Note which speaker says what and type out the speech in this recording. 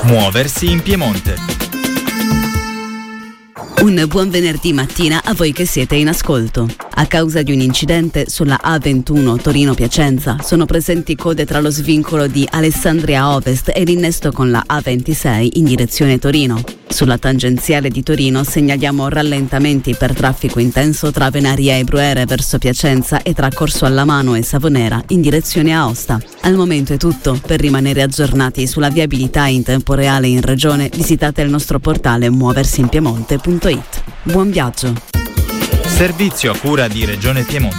Speaker 1: Muoversi in Piemonte.
Speaker 2: Un buon venerdì mattina a voi che siete in ascolto. A causa di un incidente sulla A21 Torino-Piacenza sono presenti code tra lo svincolo di Alessandria Ovest e l'innesto con la A26 in direzione Torino. Sulla tangenziale di Torino segnaliamo rallentamenti per traffico intenso tra Venaria e Bruere verso Piacenza e tra Corso Allamano e Savonera in direzione Aosta. Al momento è tutto. Per rimanere aggiornati sulla viabilità in tempo reale in regione visitate il nostro portale muoversinpiemonte.it. Buon viaggio!
Speaker 1: Servizio a cura di Regione Piemonte.